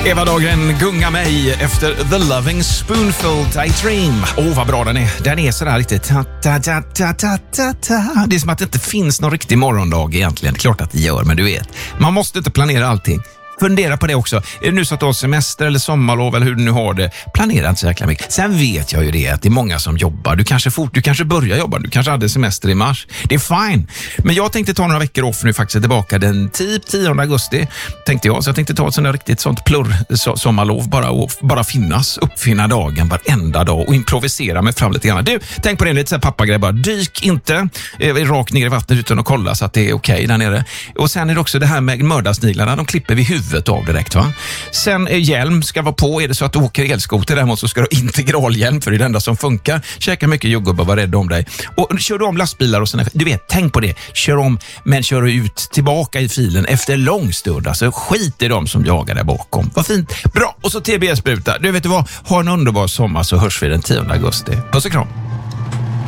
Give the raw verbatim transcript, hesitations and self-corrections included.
Eva Dahlgren, gunga mig efter The Loving Spoonful, I Dream. Åh, oh, vad bra den är. Den är sådär riktigt ta, ta, ta, ta, ta, ta, ta. Det är som att det inte finns någon riktig morgondag egentligen. Klart att det gör, men du vet. Man måste inte planera allting. Fundera på det också. Är det nu så att du har semester eller sommarlov eller hur du nu har det, planera inte så jäkla mycket. Sen vet jag ju det att det är många som jobbar. Du kanske fort, du kanske börjar jobba. Du kanske hade semester i mars. Det är fine. Men jag tänkte ta några veckor off nu, faktiskt tillbaka den typ tionde augusti tänkte jag. Så jag tänkte ta ett sånt där riktigt sånt plurr so- sommarlov bara och bara finnas, uppfinna dagen varenda dag och improvisera mig fram lite grann. Du, tänk på det, lite så här pappagrej bara. Dyk inte eh, rakt ner i vattnet utan att kolla så att det är okej okay där nere. Och sen är det också det här med mördarsniglarna. De klipper vid huvudet av direkt, va? Sen är hjälm ska vara på. Är det så att du åker elskoter däremot så ska du ha integralhjälm, för det är det enda som funkar. Käka mycket jordgubbar, var rädd om dig. Och kör du om lastbilar och sådana, du vet, tänk på det. Kör om, men kör ut tillbaka i filen efter lång stund. Alltså skit i dem som jagar där bakom. Vad fint. Bra. Och så T B S-spruta. Du vet du vad? Ha en underbar sommar så hörs vi den tionde augusti. Puss och kram.